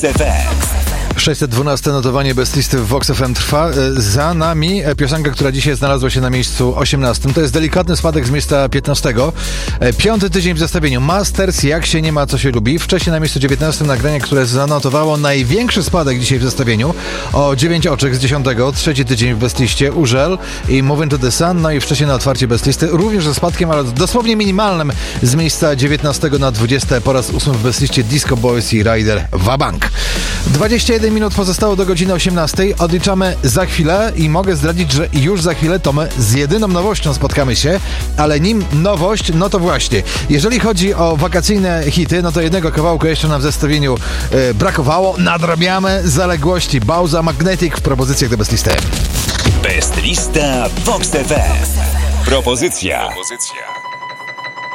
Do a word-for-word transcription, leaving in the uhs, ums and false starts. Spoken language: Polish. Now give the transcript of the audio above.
sześćset dwanaście notowanie bez listy w Vox F M trwa. Za nami piosenka, która dzisiaj znalazła się na miejscu osiemnastym. To jest delikatny spadek z miejsca piętnastego. Piąty tydzień w zestawieniu. Masters, jak się nie ma, co się lubi. Wcześniej na miejscu dziewiętnastym nagranie, które zanotowało największy spadek dzisiaj w zestawieniu. O dziewięć oczek z dziesiątego. Trzeci tydzień w bestliście. Urzel i Moving to the Sun. No i wcześniej na otwarcie bestlisty. Również ze spadkiem, ale dosłownie minimalnym z miejsca dziewiętnastego na dwudzieste. Po raz ósmy w bestliście Disco Boys i Rider Wabank. dwadzieścia jeden minut pozostało do godziny osiemnastej. Odliczamy za chwilę i mogę zdradzić, że już za chwilę to my z jedyną nowością spotkamy się, ale nim nowość, no to właśnie, jeżeli chodzi o wakacyjne hity, no to jednego kawałka jeszcze nam w zestawieniu e, brakowało. Nadrabiamy zaległości. Bauza Magnetic w propozycjach do Bestlisty. Bestlista Vox F M. Propozycja. Propozycja.